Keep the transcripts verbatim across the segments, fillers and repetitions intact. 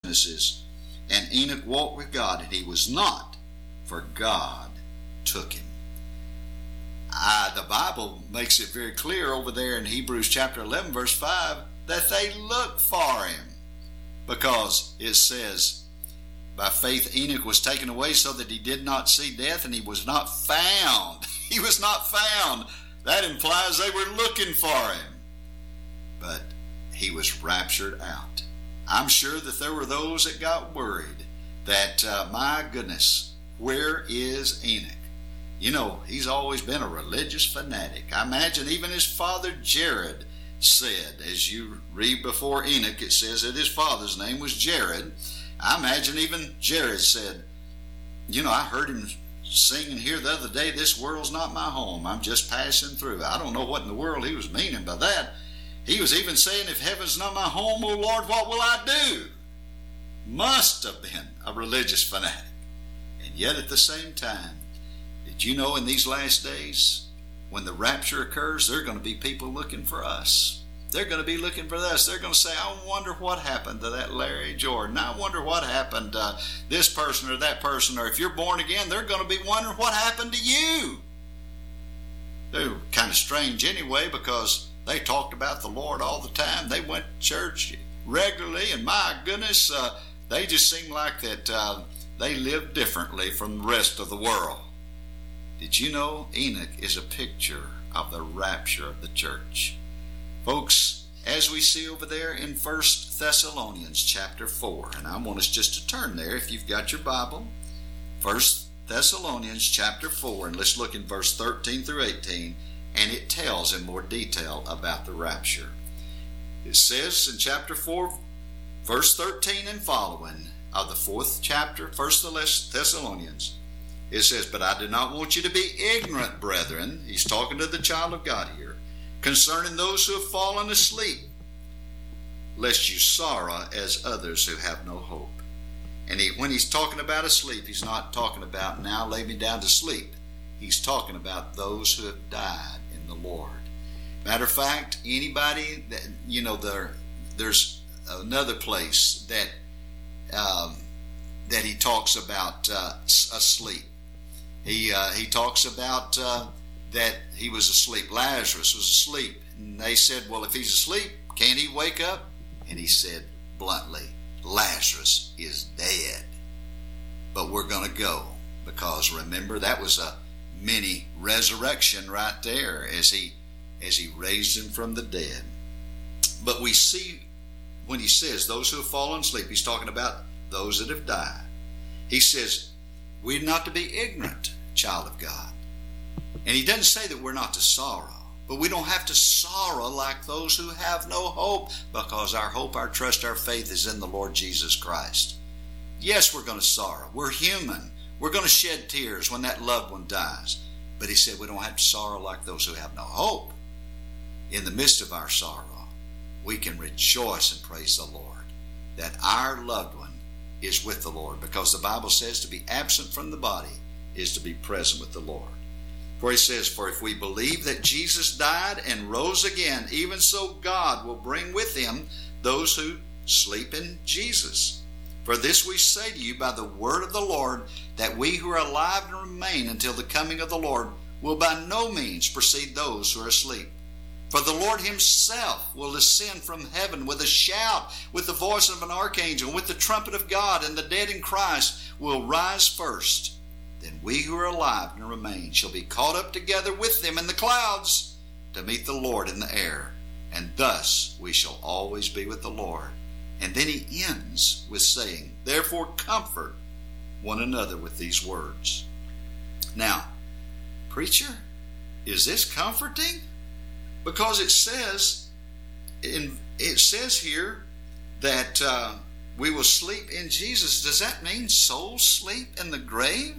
witnesses. And Enoch walked with God, and he was not, for God took him. Uh, the Bible makes it very clear over there in Hebrews chapter eleven, verse five, that they looked for him. Because it says, by faith Enoch was taken away so that he did not see death, and he was not found. He was not found. That implies they were looking for him. But he was raptured out. I'm sure that there were those that got worried that, uh, my goodness, where is Enoch? You know, he's always been a religious fanatic. I imagine even his father Jared said, as you read before Enoch, it says that his father's name was Jared. I imagine even Jared said, you know, I heard him singing here the other day, this world's not my home, I'm just passing through. I don't know what in the world he was meaning by that. He was even saying, if heaven's not my home, oh Lord, what will I do? Must have been a religious fanatic. And yet at the same time, did you know in these last days, when the rapture occurs, there are going to be people looking for us. They're going to be looking for us. They're going to say, I wonder what happened to that Larry Jordan. I wonder what happened to this person or that person. Or if you're born again, they're going to be wondering what happened to you. They're kind of strange anyway, because they talked about the Lord all the time. They went to church regularly, and my goodness, uh, they just seemed like that uh, they lived differently from the rest of the world. Did you know Enoch is a picture of the rapture of the church? Folks, as we see over there in First Thessalonians chapter four, and I want us just to turn there if you've got your Bible. First Thessalonians chapter four, and let's look in verse thirteen through eighteen, and it tells in more detail about the rapture. It says in chapter four, verse thirteen and following of the fourth chapter, First Thessalonians, it says, but I do not want you to be ignorant, brethren. He's talking to the child of God here. Concerning those who have fallen asleep, lest you sorrow as others who have no hope. And he, when he's talking about asleep, he's not talking about now lay me down to sleep. He's talking about those who have died in the Lord. Matter of fact, anybody that, you know, there, there's another place that um, that he talks about uh, asleep. He uh, he talks about uh, that he was asleep. Lazarus was asleep. And they said, well, if he's asleep, can't he wake up? And he said bluntly, Lazarus is dead. But we're going to go, because remember, that was a mini resurrection right there as he as he raised him from the dead. But we see when he says those who have fallen asleep, he's talking about those that have died. He says, we're not to be ignorant, child of God. And he doesn't say that we're not to sorrow, but we don't have to sorrow like those who have no hope, because our hope, our trust, our faith is in the Lord Jesus Christ. Yes, we're going to sorrow. We're human. We're going to shed tears when that loved one dies. But he said we don't have to sorrow like those who have no hope. In the midst of our sorrow, we can rejoice and praise the Lord that our loved one is with the Lord, because the Bible says to be absent from the body is to be present with the Lord. For he says, for if we believe that Jesus died and rose again, even so God will bring with him those who sleep in Jesus. For this we say to you by the word of the Lord, that we who are alive and remain until the coming of the Lord will by no means precede those who are asleep. For the Lord himself will descend from heaven with a shout, with the voice of an archangel, with the trumpet of God, and the dead in Christ will rise first. Then we who are alive and remain shall be caught up together with them in the clouds to meet the Lord in the air. And thus we shall always be with the Lord. And then he ends with saying, therefore comfort one another with these words. Now, preacher, is this comforting? Because it says, in, it says here that uh, we will sleep in Jesus. Does that mean souls sleep in the grave?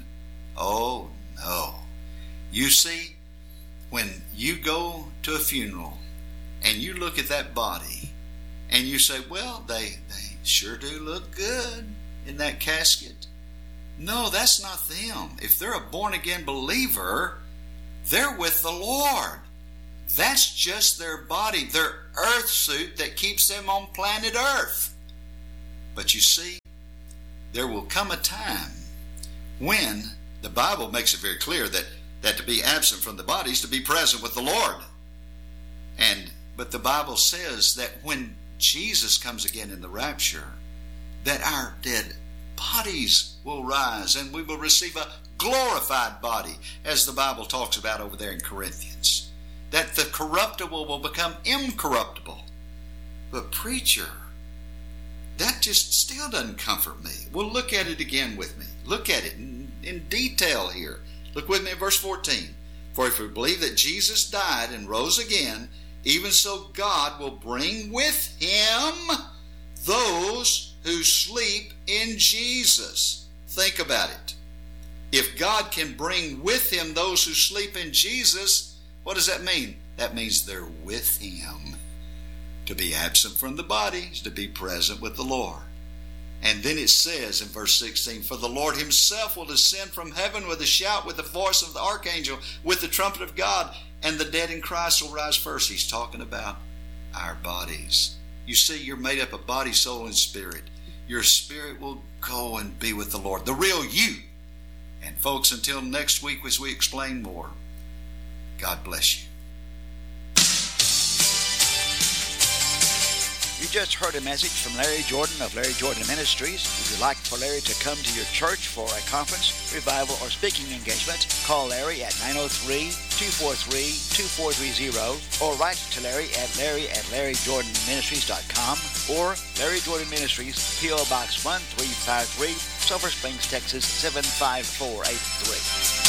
Oh, no. You see, when you go to a funeral and you look at that body and you say, well, they, they sure do look good in that casket. No, that's not them. If they're a born-again believer, they're with the Lord. That's just their body, their earth suit that keeps them on planet Earth. But you see, there will come a time when the Bible makes it very clear that, that to be absent from the body is to be present with the Lord. And but the Bible says that when Jesus comes again in the rapture, that our dead bodies will rise and we will receive a glorified body, as the Bible talks about over there in Corinthians. That the corruptible will become incorruptible. But preacher, that just still doesn't comfort me. Well, look at it again with me. Look at it in, in detail here. Look with me at verse fourteen. For if we believe that Jesus died and rose again, even so God will bring with him those who sleep in Jesus. Think about it. If God can bring with him those who sleep in Jesus, what does that mean? That means they're with him. To be absent from the body is to be present with the Lord. And then it says in verse sixteen, for the Lord himself will descend from heaven with a shout, with the voice of the archangel, with the trumpet of God, and the dead in Christ will rise first. He's talking about our bodies. You see, you're made up of body, soul, and spirit. Your spirit will go and be with the Lord, the real you. And folks, until next week as we explain more, God bless you. You just heard a message from Larry Jordan of Larry Jordan Ministries. If you'd like for Larry to come to your church for a conference, revival, or speaking engagement, call Larry at nine oh three, two four three, two four three zero or write to Larry at larry at larry jordan ministries dot com or Larry Jordan Ministries, P O Box one three five three, Sulphur Springs, Texas seven five four eight three.